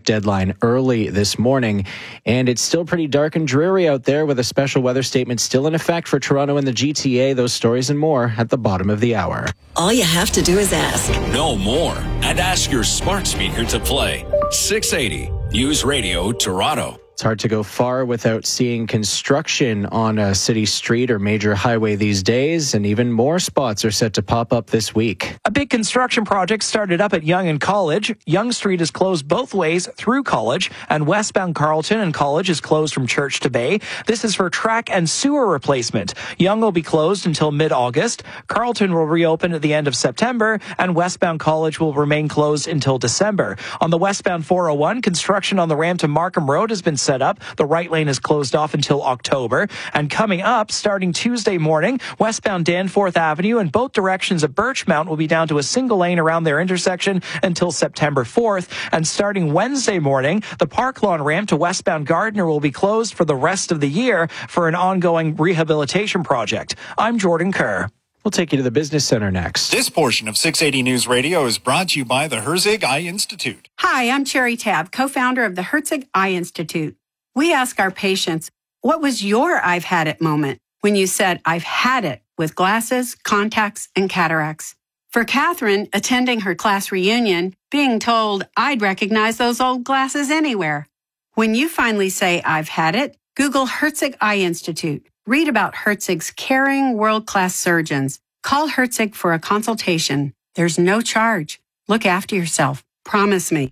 deadline early this morning. And it's still pretty dark and dreary out there with a special weather statement still in effect for Toronto and the GTA. Those stories and more at the bottom of the hour. All you have to do is ask. Know more and ask your smart speaker to play 680 News Radio Toronto. It's hard to go far without seeing construction on a city street or major highway these days, and even more spots are set to pop up this week. A big construction project started up at Yonge and College. Yonge Street is closed both ways through College, and westbound Carleton and College is closed from Church to Bay. This is for track and sewer replacement. Yonge will be closed until mid-August. Carleton will reopen at the end of September, and westbound College will remain closed until December. On the westbound 401, construction on the ramp to Markham Road has been set up. The right lane is closed off until October. And coming up, starting Tuesday morning, westbound Danforth Avenue and both directions of Birchmount will be down to a single lane around their intersection until September 4th. And starting Wednesday morning, the Park Lawn ramp to westbound Gardner will be closed for the rest of the year for an ongoing rehabilitation project. I'm Jordan Kerr. We'll take you to the Business Center next. This portion of 680 News Radio is brought to you by the Herzig Eye Institute. Hi, I'm Cherry Tabb, co-founder of the Herzig Eye Institute. We ask our patients, what was your I've had it moment when you said, I've had it with glasses, contacts, and cataracts? For Catherine, attending her class reunion, being told, I'd recognize those old glasses anywhere. When you finally say, I've had it, Google Herzig Eye Institute. Read about Herzig's caring, world-class surgeons. Call Herzig for a consultation. There's no charge. Look after yourself. Promise me.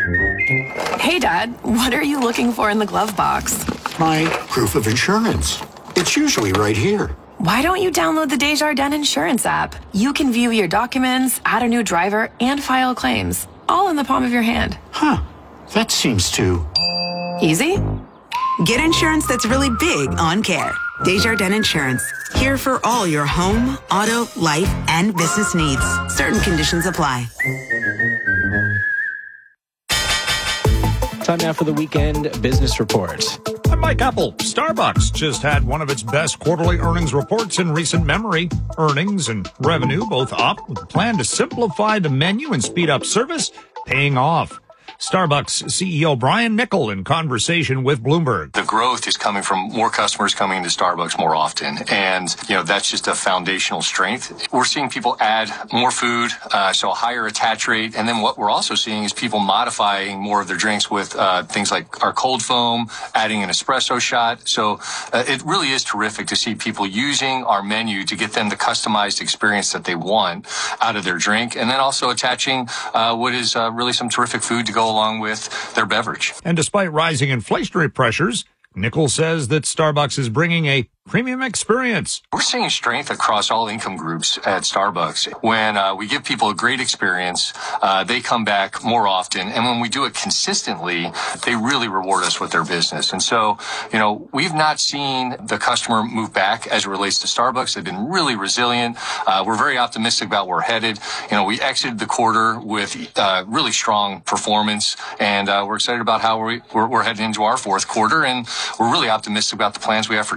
Hey, Dad, what are you looking for in the glove box? My proof of insurance. It's usually right here. Why don't you download the Desjardins Insurance app? You can view your documents, add a new driver, and file claims, all in the palm of your hand. Huh. That seems too... easy? Get insurance that's really big on care. Desjardins Insurance. Here for all your home, auto, life, and business needs. Certain conditions apply. Time now for the Weekend Business Report. I'm Mike Apple. Starbucks just had one of its best quarterly earnings reports in recent memory. Earnings and revenue both up, with a plan to simplify the menu and speed up service paying off. Starbucks CEO Brian Niccol in conversation with Bloomberg. The growth is coming from more customers coming to Starbucks more often. And, that's just a foundational strength. We're seeing people add more food, so a higher attach rate. And then what we're also seeing is people modifying more of their drinks with things like our cold foam, adding an espresso shot. So it really is terrific to see people using our menu to get them the customized experience that they want out of their drink. And then also attaching what is really some terrific food to go along with their beverage. And despite rising inflationary pressures, Niccol says that Starbucks is bringing a premium experience. We're seeing strength across all income groups at Starbucks. When we give people a great experience, they come back more often. And when we do it consistently, they really reward us with their business. And so, we've not seen the customer move back as it relates to Starbucks. They've been really resilient. We're very optimistic about where we're headed. We exited the quarter with really strong performance. And we're excited about how we're heading into our fourth quarter. And we're really optimistic about the plans we have for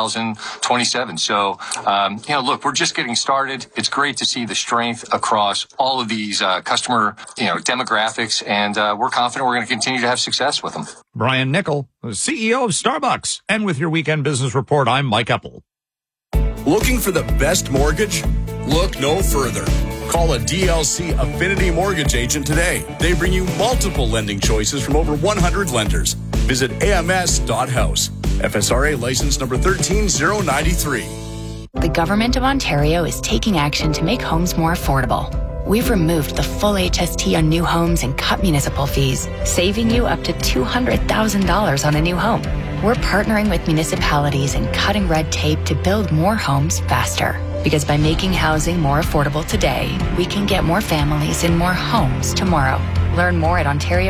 2027. So, look, we're just getting started. It's great to see the strength across all of these customer, demographics, and we're confident we're going to continue to have success with them. Brian Niccol, the CEO of Starbucks. And with your Weekend Business Report, I'm Mike Apple. Looking for the best mortgage? Look no further. Call a DLC Affinity Mortgage agent today. They bring you multiple lending choices from over 100 lenders. Visit ams.house. FSRA license number 13093. The Government of Ontario is taking action to make homes more affordable. We've removed the full HST on new homes and cut municipal fees, saving you up to $200,000 on a new home. We're partnering with municipalities and cutting red tape to build more homes faster. Because by making housing more affordable today, we can get more families in more homes tomorrow. Learn more at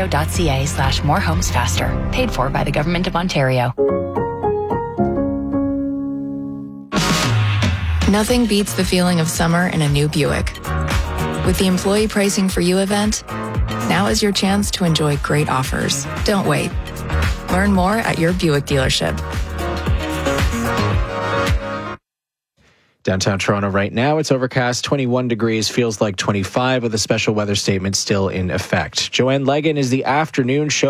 ontario.ca/morehomesfaster. Paid for by the Government of Ontario. Nothing beats the feeling of summer in a new Buick. With the Employee Pricing for You event, now is your chance to enjoy great offers. Don't wait. Learn more at your Buick dealership. Downtown Toronto right now, it's overcast, 21 degrees, feels like 25 with a special weather statement still in effect. Joanne Legan is the afternoon show.